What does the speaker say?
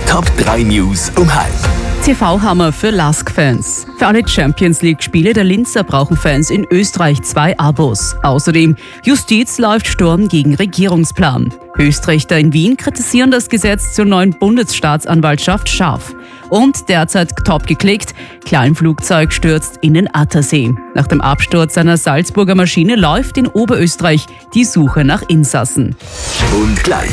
Top 3 News um 12. TV-Hammer für LASK-Fans. Für alle Champions-League-Spiele der Linzer brauchen Fans in Österreich 2 Abos. Außerdem, Justiz läuft Sturm gegen Regierungsplan. Höchstrichter in Wien kritisieren das Gesetz zur neuen Bundesstaatsanwaltschaft scharf. Und derzeit top geklickt, Kleinflugzeug stürzt in den Attersee. Nach dem Absturz einer Salzburger Maschine läuft in Oberösterreich die Suche nach Insassen. Und gleich